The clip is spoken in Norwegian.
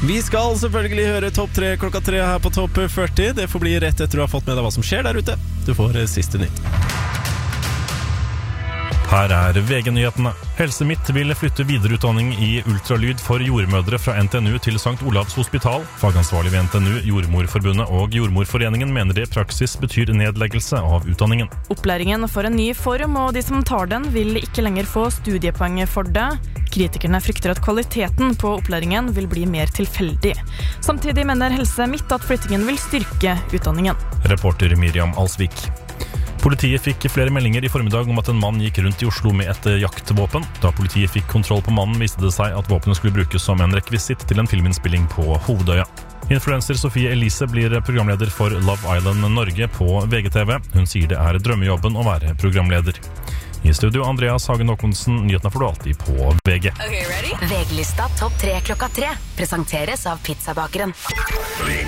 Vi skal selvfølgelig høre topp 3 klokka 3 her på Topp 40. Det får bli rett etter du har fått med deg hva som skjer der ute. Du får siste nytt. Her er VG-nyhetene. Helse Midt vil flytte videreutdanning i ultralyd for jordmødre fra NTNU til St. Olavs hospital. Fagansvarlig ved NTNU, Jordmorforbundet og Jordmorforeningen mener det i praksis betyr nedleggelse av utdanningen. Opplæringen får en ny form, og de som tar den vil ikke lenger få studiepoeng for det. Kritikerne frykter at kvaliteten på opplæringen vil bli mer tilfeldig. Samtidig mener Helse Midt at flyttingen vil styrke utdanningen. Reporter Miriam Alsvik. Politiet fikk flere meldinger i formiddag om at en mann gikk rundt i Oslo med et jaktvåpen. Da politiet fikk kontroll på mannen, viste det seg at våpenet skulle brukes som en rekvisitt til en filminnspilling på Hovedøya. Influencer Sofie Elise blir programleder for Love Island Norge på VGTV. Hun sier det er drømmejobben å være programleder. I studio Andreas Hagen Håkonsen, nyhetene får du alltid på VG. Okay, ready? VG-lista topp 3 klokka 3 presenteres av Pizzabakeren.